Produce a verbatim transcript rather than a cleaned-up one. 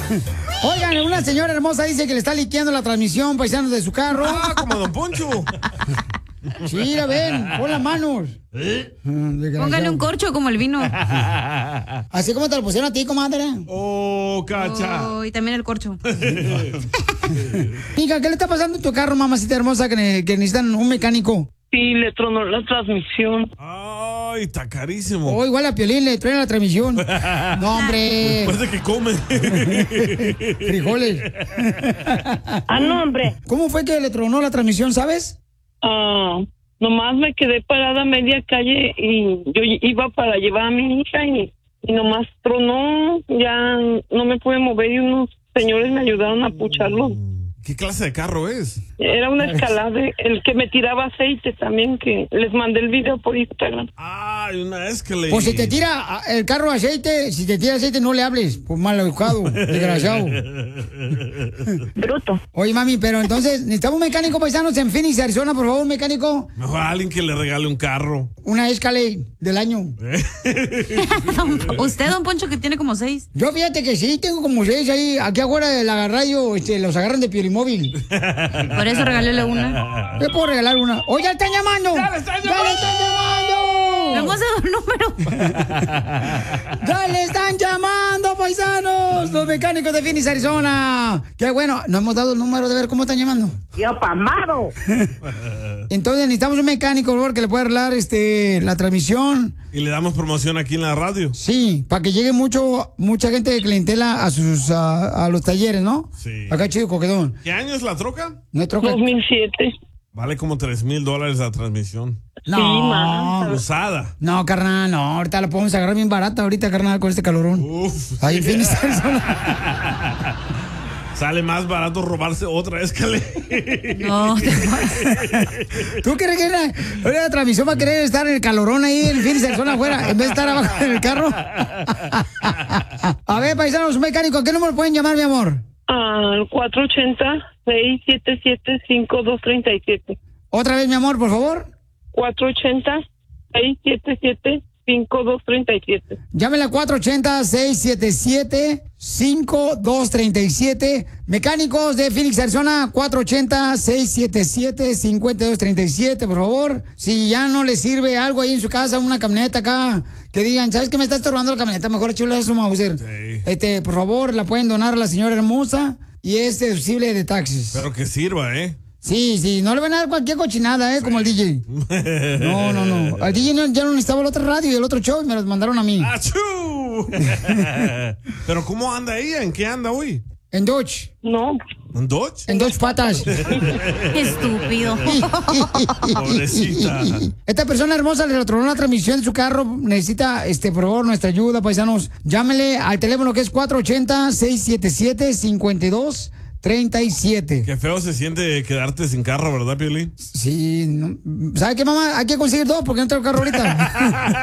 Oigan, una señora hermosa dice que le está liqueando la transmisión, paisanos, de su carro. Ah, como Don Poncho. Sí, la ven, pon las manos. ¿Eh? Póngale un corcho como el vino. Así como te lo pusieron a ti, comadre. Oh, cacha. Oh, y también el corcho. Hija, ¿qué le está pasando a tu carro, mamacita hermosa, que, ne- que necesitan un mecánico? Sí, le tronó la transmisión. Ay, está carísimo. Oh, igual a Piolín le traen la transmisión. No, hombre. Después de que come. Frijoles. Ah, no, hombre. ¿Cómo fue que le tronó la transmisión, sabes? Ah, nomás me quedé parada a media calle y yo iba para llevar a mi hija y, y nomás tronó. Ya no me pude mover y unos señores me ayudaron a pucharlo. ¿Qué clase de carro es? Era una escalada, el que me tiraba aceite también, que les mandé el video por Instagram. Ay, una Escalade. Pues si te tira el carro aceite, si te tira aceite, no le hables. Pues mal educado, desgraciado. Bruto. Oye, mami, pero entonces, necesitamos un mecánico, paisanos, en Phoenix, Arizona, por favor, un mecánico. Mejor a alguien que le regale un carro. Una Escalade del año. Usted, don Poncho, que tiene como seis. Yo fíjate que sí, tengo como seis ahí. Aquí afuera de la radio este, los agarran de Piolimóvil. Por eso regalé una. ¿Le puedo regalar una? ¡Oh, ya están llamando! ¡Ya le están ¡Ya le están llamando! Le hemos dado un número. ¡Ya le están llamando, paisanos! Los mecánicos de Phoenix, Arizona. ¡Qué bueno! No hemos dado el número de ver cómo están llamando. ¡Yo pamado! Entonces necesitamos un mecánico, por favor, que le pueda arreglar este, la transmisión. Y le damos promoción aquí en la radio. Sí, para que llegue mucho, mucha gente de clientela a sus a, a los talleres, ¿no? Sí. Acá chido, coquedón. ¿Qué año es la troca? No hay troca. dos mil siete. Vale como tres mil dólares la transmisión. No, Sí, man. Usada. no, carnal, no. Ahorita la podemos agarrar bien barata, ahorita, carnal, con este calorón. Uf. Ahí en Phoenix, Arizona. Sale más barato robarse otra Escalade. No, te ¿Tú crees que la, la transmisión va a querer estar en el calorón ahí en Phoenix, Arizona, afuera, en vez de estar abajo en el carro? A ver, paisanos, un mecánico, ¿a qué número pueden llamar, mi amor? Al cuatro ochenta, seis siete siete, cinco dos tres siete. Otra vez, mi amor, por favor. cuatro ochenta, seis siete siete, cinco dos tres siete. Llámenle a cuatro ochenta, seis siete siete, cinco dos tres siete. Mecánicos de Phoenix, Arizona, cuatro ochenta, seis siete siete, cinco dos tres siete, por favor. Si ya no le sirve algo ahí en su casa, una camioneta acá, que digan, ¿sabes qué me está estorbando la camioneta? Mejor échale eso, Mauser. Sí. Este, por favor, la pueden donar a la señora hermosa y es deducible de taxes. Pero que sirva, ¿eh? Sí, sí, no le van a dar cualquier cochinada, ¿eh? Como el D J. No, no, no. Al D J no- ya no necesitaba el otro radio y el otro show y me los mandaron a mí. ¡Achú! Pero ¿cómo anda ella? ¿En qué anda hoy? En Dodge. No, ¿En Dodge? En dos patas. Estúpido. Pobrecita. Esta persona hermosa le retronó la transmisión de su carro. Necesita, este, por favor, nuestra ayuda, paisanos. Llámele al teléfono que es cuatro ochenta, seis siete siete, cinco dos tres siete. Qué feo se siente quedarte sin carro, ¿verdad, Piolín? Sí, no, ¿sabe qué, mamá? Hay que conseguir dos porque no tengo carro ahorita.